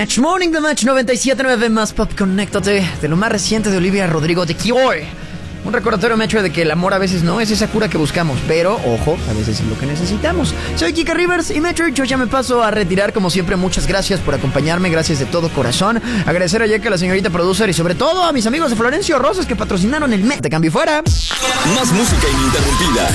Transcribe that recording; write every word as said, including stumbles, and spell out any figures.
Match, Morning the Match noventa y siete punto nueve más Pop, conéctate. De lo más reciente de Olivia Rodrigo, de Cure. Un recordatorio, Mecho, de que el amor a veces no es esa cura que buscamos, pero, ojo, a veces es lo que necesitamos. Soy Kika Rivers y Mecho, yo ya me paso a retirar. Como siempre, muchas gracias por acompañarme, gracias de todo corazón. Agradecer a Yeka, la señorita producer, y sobre todo a mis amigos de Florencio Rosas que patrocinaron el mes. Te cambio fuera. Más música ininterrumpida.